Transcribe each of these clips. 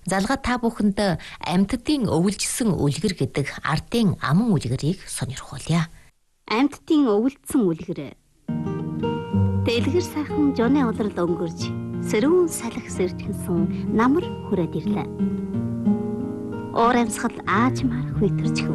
Залгаа та бүхэнд амьтдын өвөлжсөн үлгэр гэдэг ардын аман үлгэрийг сонирхуулъя. Амьтдын өвөлдсөн үлгэр. Дэлгэр сайхан жоны улрал өнгөрж, сэрүүн салхи сэржгэнсэн намар хүрээд ирлээ. Уур амьсгал аажмаар хүйтэрчхв.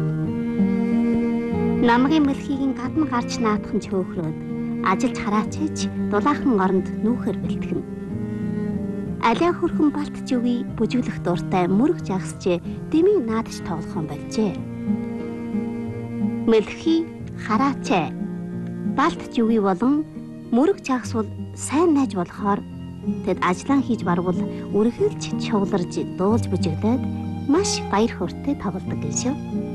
Намгийн мэлхийг гадна гарч наадах нь чөөхрөөд ажилч хараачиж дулаахан оронд нүүхэр бэлтгэн. Алиа хөрхөн балт живий бүжиглэх дуртай мөрөг жагсч дэмий наадч тоглох юм болжээ. Мэлхий хараачаа балт живий болон мөрөг жагсвал сайн найж болохоор тэд ажиллаа хийж барвал үргэлж чууларж дуулж бүжиглээд маш баяр хөөртэй тоглодог гэншүү.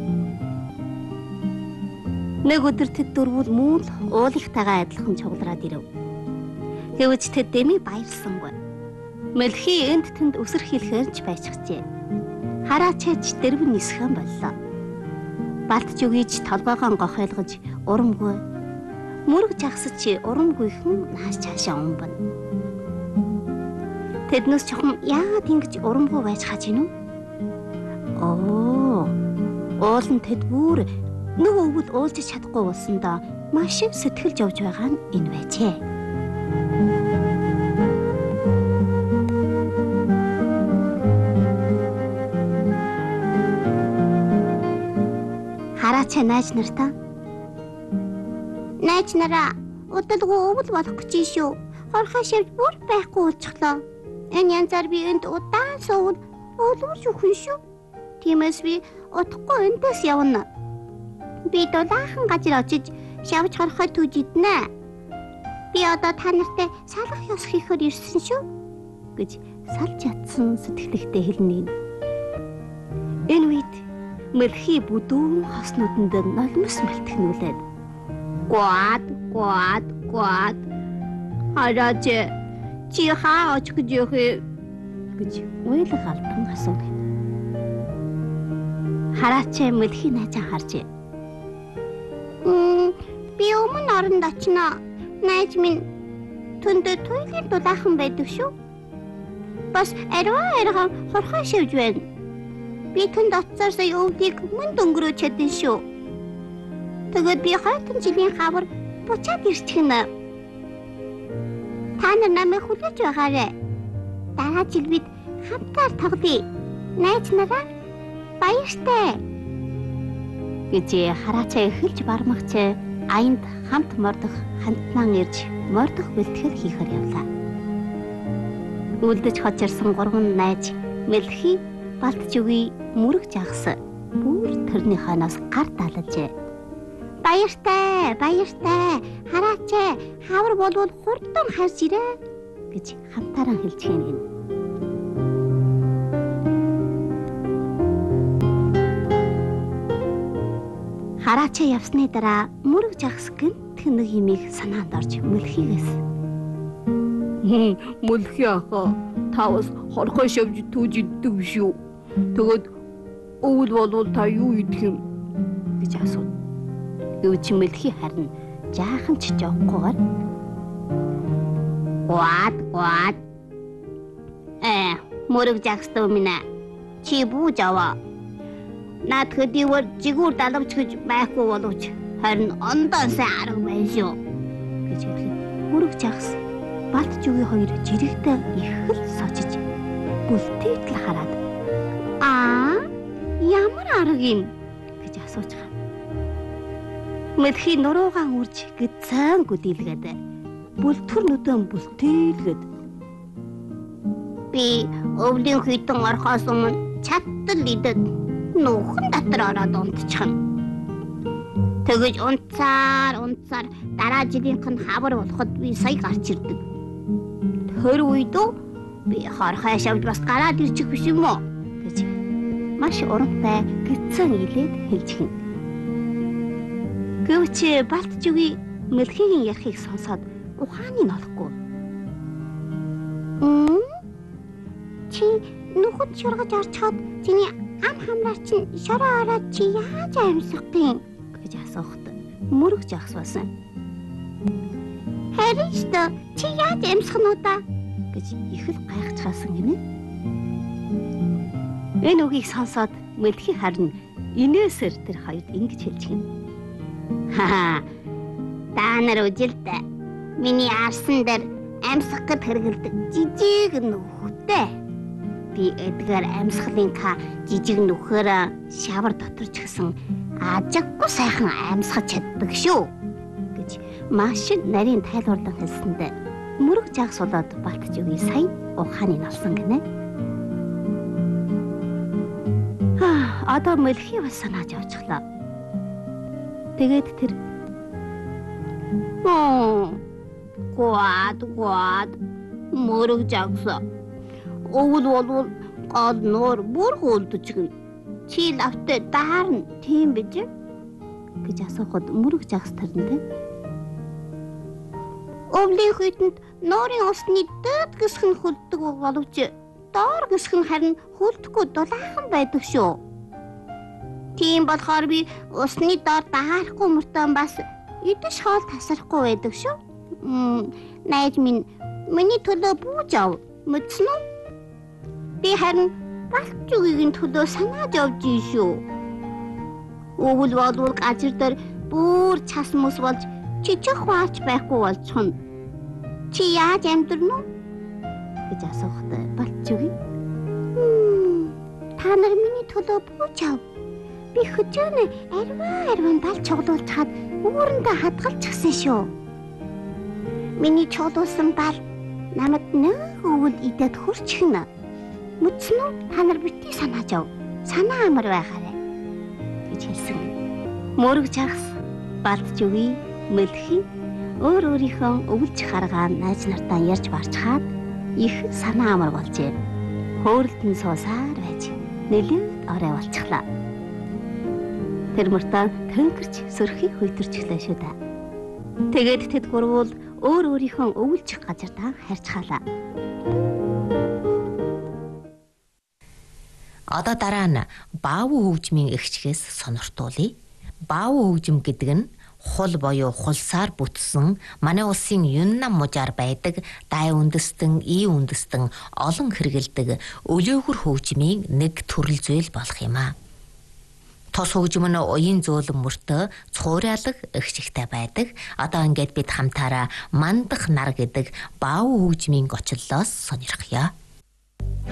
Нэг өдөр тэд дөрвөл мөн л уулынхтайгаа адилхан чуулраад ирэв. Гэвч тэд дэмий баярлсангүй. Мэлхий энд тэнд өсөр хийлхээр ч байчихжээ. Хараачаач дэрвэн нисхэн боллоо. Балт жүгийж толгоогоо гохойлгож урамгүй. Мөрөг жагсч урамгүйхэн нааш цаашаа умбана. Тэднээс чухам яагаад ингэж урамгүй байж хаж гинү? Уул нь тэд бүр нөгөө өвөл уулж чадахгүй болсондоо маш сэтгэлж явж байгаа нь энэ байжээ. Хараачаа найз нартаа. Найз нараа, удалгүй өвөл болох гэж шүү. Хорхоо шивд бүр байхгүй болчихлоо. Энэ янзаар би энд удаан суувал өвлөрч өхөн шүү. Тиймээс би утахгүй энтэс явна. Би дулаахан газар очиж шавж хорхоо түүж иднэ. Би одоо та нартай салах ёс хийхээр ирсэн шүү гэж салж ятсан сэтгэлтэй хэлнэ. Энэ үед Мэлхий бүдүүн хоснууданд нулимс мэлтгэнүүлээд гуад хараач чи хаа очих гэж гэж уйлах албан асуув. Хараач Мэлхий найзаа харж би өмнө оронд очно. Найз минь түндэ туйлын дулаахан байдаг шүү. Бас арай хорхоо шивж байна. Би тэнд оцсоор сая өвдийг мөнд өнгөрөөж чадсан шүү. Тэгээд би хойтон жилийн хавар буцаад ирчихнэ. Та нар намайг хүлээж байгаарай. Дараа жил бид хамтаар тоглоё. Найз нараа баяртай гэж хараачаа эхэлж бармагч аянд хамт мордох хантнаан ирж мордох бэлтгэл хийхээр явлаа. Үлдэж хочирсан гурван найз Мэлхий балт жүгий мөрөг жагс бүр тэрний ханаас гар далажээ. Баяртай хараачаа хавар болвол хурдан харж ирээ гэж хамтараа хэлчихээн гин. Хараачаа явсны дараа мөрөг жагс гэнт нэг юмыг санаанд орж Мэлхийгээс Мэлхий ахаа та бас хорхоо шавж түүж иддэг шүү. Тэгээд өвөл болвол та юу идэх юм гэж асуув. Гэвч Мэлхий харин жаахан ч жоохгүйгээр гуад мөрөг жагстай минь чи бууж аваа. Наад хөдийвэр жигүүр далавч гэж байхгүй боловч харин ондоос арга байна шүү гэж хэлээ. Мөрөг жагс балт жүгийн хоёр жирэгтэй их л сочиж бүлтээтэл хараад ямар арга юм гэж асууж байгаа. Мэлхий нуруугаа үрж гидсэн гүдилгээд бүлтгэр нүдэн бүлтээлгээд би өвлийн хитэн орхоос өмнө чаттал идэд нүүхэн дотор ороод унтчихна. Тэгэж унтсаар дараа жилийнх нь хавар болоход би сая гарч ирдэг. Тэр үедөө би хорхоо шавж бас гараад ирчих биш юм уу гэж маш урамтай гидсэн илээд хэлчихэн. Гэвч балт жүгийн Мэлхийгийн ярихыг сонсоод ухааны нолохгүй. Чи нүхэд шургаж орчход чиний ам хамраар чинь шороо ороод чи яаж амьсах юм гэж асуухад мөрөг жагс басан. Харин ч чи яаж амьсах нь удаа гэж их л гайхчихсан гинэ. Энэ үгийг сонсоод Мэлхий харин инээсээр тэр хоёрт ингэж хэлж гин. Хаа. Та нар үжилдэ. Миний арсан дээр амьсгахад хэрэгэлдэг жижиг нүхтэй. Би эдгээр амьсгалын жижиг нүхээр шавар доторч гисэн ажиггүй сайхан амьсгаж чаддаг шүү гэж маш нарийн тайлбарлан хэлсэндээ мөрөг жагс болоод Балтч үгүй сая ухааны налсан гинэ. Одоо Мэлхий бас санааж явчихлаа. Тэгээд тэр гуад мөрөг жагс өвөл болвол гол нуур бүр хөлдөж гин. Чи лавтай даарна тийм биз? гэж асуухад мөрөг жагс тарнтай. Өвлийн хүйтэнд нуурын усны дээд гисх нь хөлдөг боловч доор гисх нь харин хөлдөхгүй дулаахан байдаг шүү. Тийм болохоор би усны доор даарахгүй мөртөө бас идэж хоол тасрахгүй байдаг шүү. Найз минь миний төлөө бүүж ав. Мэдсэн үү? Би харин Балтч үгийн төлөө санааж явж ийн шүү. Өвөл болвол газар дээр бүр цас мөс болж жижиг хаач байхгүй болчихно. Чи яаж амьдрна уу? гэж асуухад Балтч үгүй. Та нар миний төлөө бүүж ав. Би хөжөөнө арван бал чуглуулж хаад үүрэндээ хадгалчихсан шүү. Миний чуулуулсан бал намайг нэг өвөл идээд хурцчихна. Мэдсэн үү? Та нар битгий санааж ав. Санаа амар байгаарай гэж хэлсэн. Мөрөг жагс Балтч үгүй Мэлхий өөрийнхөө өвөлж харгаа найз нартаа ярьж барчхаад их санаа амар болжээ. Хөөрөлтөн суусаар байж нэлээд орой болчихлоо. Тэр мөртөө төнгөрч сөрхий хүйтэрчлээ шүү дээ. Тэгээд тэд гурвуул өөрийнхөө өвөлж газартаа харьцгаалаа. Одоо дараа нь Баавуу хөгжмийн эгчгээс сониртуулъя. Баавуу хөгжим гэдэг нь хул боёо хулсаар бүтсэн манай улсын Юннам мужаар байдаг дай үндэстэн, ий үндэстэн олон хэрэгэлдэг өлөөгөр хөгжмийн нэг төрөл зүйл болох юм аа. Тос хөгжим нь уян зөөлөн мөртөө цуурайлаг эгчгтэй байдаг. Одоо ингээд бид хамтаараа Мандах нар гэдэг Баавуу хөгжмийн гочлолоос сонирхъя.